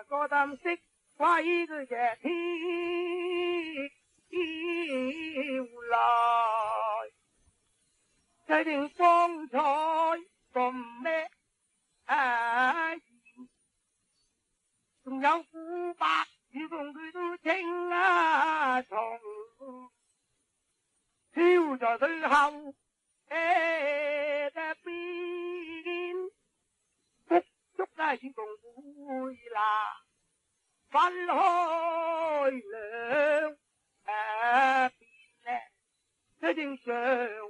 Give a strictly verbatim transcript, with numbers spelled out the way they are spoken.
個膽識話依個嘅天來，制定光彩咁咩啊？仲有古白與共佢都稱啊同，飄在最後誒嘅邊，福足啊是共會啦，分開兩誒邊咧，一定上。